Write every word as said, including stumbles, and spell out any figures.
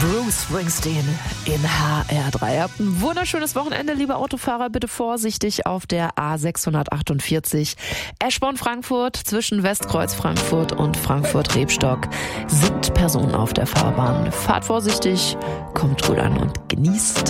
Bruce Springsteen in H R drei. Habt ein wunderschönes Wochenende, liebe Autofahrer. Bitte vorsichtig auf der A sechshundertachtundvierzig Eschborn-Frankfurt. Zwischen Westkreuz Frankfurt und Frankfurt-Rebstock sind Personen auf der Fahrbahn. Fahrt vorsichtig, kommt gut an und genießt